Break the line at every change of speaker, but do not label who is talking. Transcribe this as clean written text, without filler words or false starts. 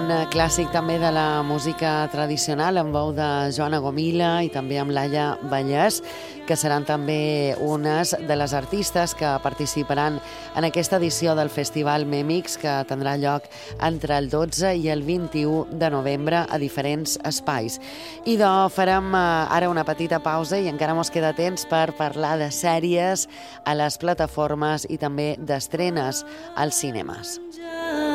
clàssic també de la música tradicional amb veu de Joana Gomila i també amb Laia Vallès, que seran també unes de les artistes que participaran en aquesta edició del Festival Memix, que tindrà lloc entre el 12 i el 21 de novembre a diferents espais. I farem ara una petita pausa i encara mos queda temps per parlar de sèries a les plataformes i també d'estrenes als cinemes.